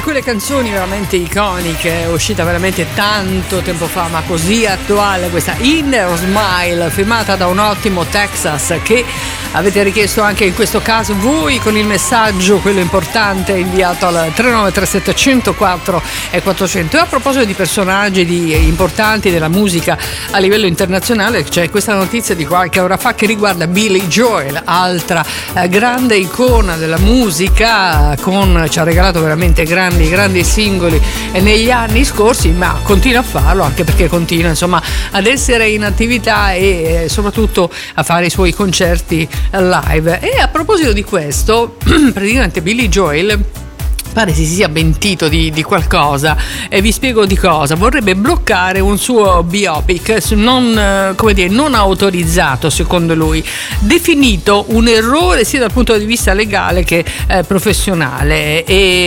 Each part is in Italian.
quelle canzoni veramente iconiche, uscita veramente tanto tempo fa, ma così attuale, questa Inner Smile, firmata da un ottimo Texas, che avete richiesto anche in questo caso voi con il messaggio, quello importante, inviato al 3937 104 e 400. E a proposito di personaggi importanti della musica a livello internazionale, c'è questa notizia di qualche ora fa che riguarda Billy Joel, altra grande icona della musica, ci ha regalato veramente grandi singoli negli anni scorsi, ma continua a farlo anche perché continua insomma ad essere in attività e soprattutto a fare i suoi concerti live. E a proposito di questo, praticamente Billy Joel pare si sia pentito di qualcosa, e vi spiego di cosa. Vorrebbe bloccare un suo biopic non autorizzato, secondo lui, definito un errore sia dal punto di vista legale che professionale.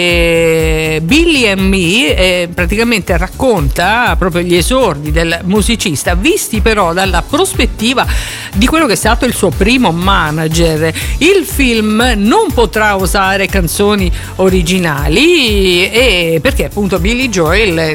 E Billy and Me praticamente racconta proprio gli esordi del musicista, visti però dalla prospettiva di quello che è stato il suo primo manager. Il film non potrà usare canzoni originali, e perché appunto Billy Joel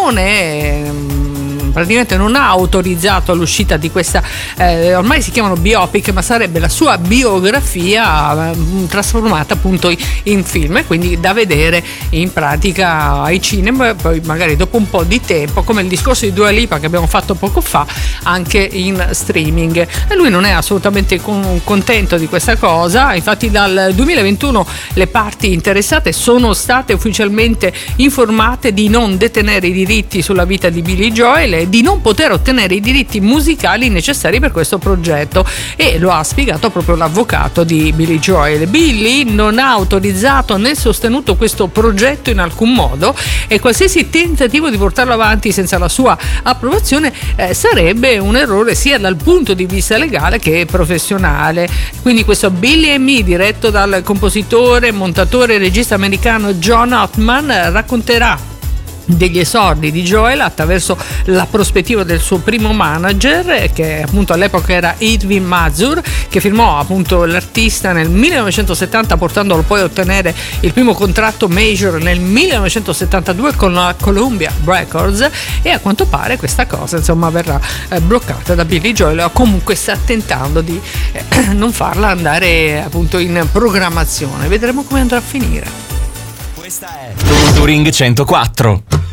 praticamente non ha autorizzato l'uscita di questa, ormai si chiamano biopic, ma sarebbe la sua biografia trasformata appunto in film, e quindi da vedere in pratica ai cinema, poi magari dopo un po' di tempo, come il discorso di Dua Lipa che abbiamo fatto poco fa, anche in streaming. E lui non è assolutamente contento di questa cosa. Infatti dal 2021 le parti interessate sono state ufficialmente informate di non detenere i diritti sulla vita di Billy Joel, di non poter ottenere i diritti musicali necessari per questo progetto, e lo ha spiegato proprio l'avvocato di Billy Joel. Billy non ha autorizzato né sostenuto questo progetto in alcun modo, e qualsiasi tentativo di portarlo avanti senza la sua approvazione sarebbe un errore sia dal punto di vista legale che professionale. Quindi questo Billy and Me, diretto dal compositore, montatore e regista americano John Ottman, racconterà degli esordi di Joel attraverso la prospettiva del suo primo manager, che appunto all'epoca era Edwin Mazur, che firmò appunto l'artista nel 1970, portandolo poi a ottenere il primo contratto major nel 1972 con la Columbia Records. E a quanto pare questa cosa insomma verrà bloccata da Billy Joel, o comunque sta tentando di non farla andare appunto in programmazione. Vedremo come andrà a finire. Questa è Touring 104.